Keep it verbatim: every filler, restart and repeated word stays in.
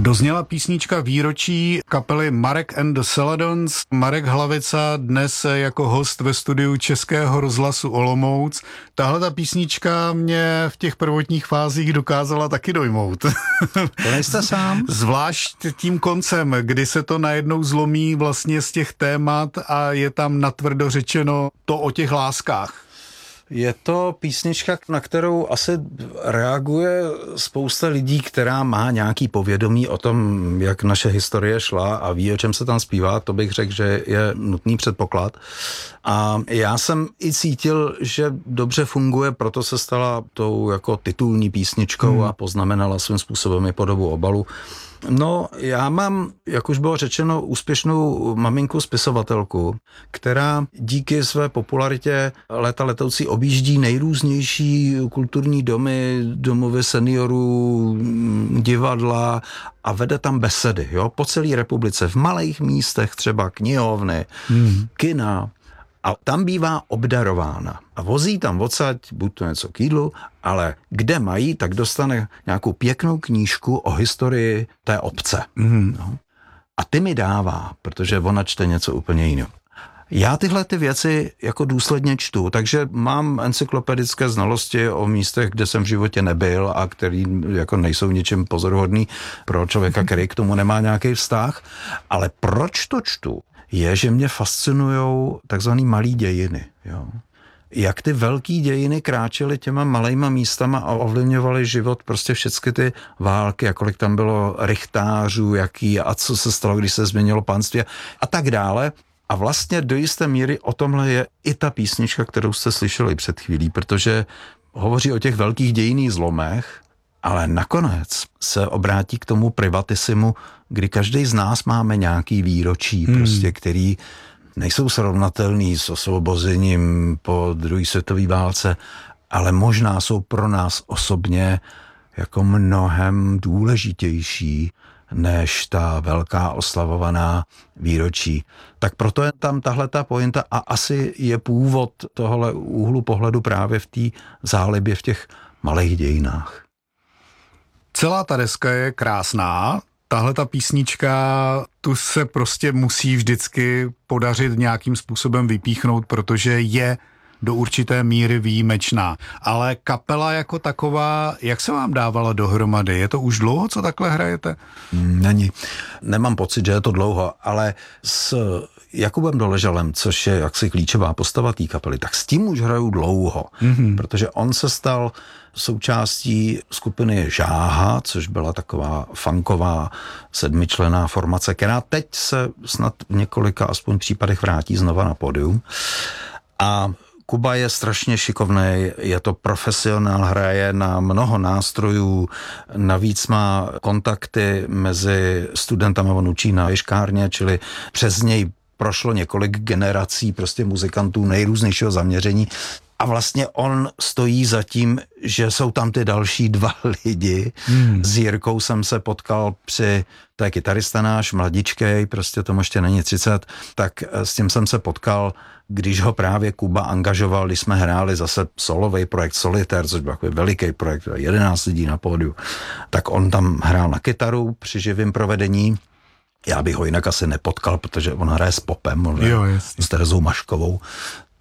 Dozněla písnička výročí kapely Marek and the Celadons. Marek Hlavica dnes jako host ve studiu Českého rozhlasu Olomouc. Tahle ta písnička mě v těch prvotních fázích dokázala taky dojmout. To nejste sám. Zvlášť tím koncem, kdy se to najednou zlomí vlastně z těch témat a je tam natvrdo řečeno to o těch láskách. Je to písnička, na kterou asi reaguje spousta lidí, která má nějaký povědomí o tom, jak naše historie šla a ví, o čem se tam zpívá. To bych řekl, že je nutný předpoklad. A já jsem i cítil, že dobře funguje, proto se stala tou jako titulní písničkou hmm. a poznamenala svým způsobem i podobu obalu. No, já mám, jak už bylo řečeno, úspěšnou maminku spisovatelku, která díky své popularitě léta letoucí objíždí nejrůznější kulturní domy, domovy seniorů, divadla a vede tam besedy, jo, po celé republice, v malých místech, třeba knihovny, hmm. kina. A tam bývá obdarována. A vozí tam odsaď, buď to něco k jídlu, ale kde mají, tak dostane nějakou pěknou knížku o historii té obce. Mm. No. A ty mi dává, protože ona čte něco úplně jiného. Já tyhle ty věci jako důsledně čtu, takže mám encyklopedické znalosti o místech, kde jsem v životě nebyl a který jako nejsou ničím pozoruhodný pro člověka, který k tomu nemá nějaký vztah. Ale proč to čtu? Je, že mě fascinujou takzvaný malý dějiny. Jo. Jak ty velký dějiny kráčely těma malejma místama a ovlivňovaly život, prostě všechny ty války, a kolik tam bylo rychtářů, jaký a co se stalo, když se změnilo panství a tak dále. A vlastně do jisté míry o tomhle je i ta písnička, kterou jste slyšeli před chvílí, protože hovoří o těch velkých dějinných zlomech, ale nakonec se obrátí k tomu privatisimu, kdy každý z nás máme nějaký výročí, hmm. prostě, který nejsou srovnatelný s osvobozením po druhé světové válce, ale možná jsou pro nás osobně jako mnohem důležitější než ta velká oslavovaná výročí. Tak proto je tam tahle ta pointa a asi je původ tohle úhlu pohledu právě v té zálibě v těch malých dějinách. Celá ta deska je krásná, tahle ta písnička, tu se prostě musí vždycky podařit nějakým způsobem vypíchnout, protože je do určité míry výjimečná. Ale kapela jako taková, jak se vám dávala dohromady? Je to už dlouho, co takhle hrajete? Není. Nemám pocit, že je to dlouho, ale s Jakubem Doležalem, což je jaksi klíčová postava té kapely, tak s tím už hraju dlouho, mm-hmm. protože on se stal součástí skupiny Žáha, což byla taková funková sedmičlenná formace, která teď se snad v několika aspoň případech vrátí znova na pódium. A Kuba je strašně šikovný, je to profesionál, hraje na mnoho nástrojů, navíc má kontakty mezi studentama, on učí na ješkárně, čili přes něj prošlo několik generací prostě muzikantů nejrůznějšího zaměření a vlastně on stojí za tím, že jsou tam ty další dva lidi. Hmm. S Jirkou jsem se potkal při, to je kytarista náš, mladičkej, prostě tomu ještě není třicet, tak s tím jsem se potkal, když ho právě Kuba angažoval, když jsme hráli zase solový projekt Solitaire, což byl takový veliký projekt, jedenáct lidí na pódiu, tak on tam hrál na kytaru při živým provedení. Já bych ho jinak asi nepotkal, protože on hraje s Popem, on jo, s Terezou Maškovou,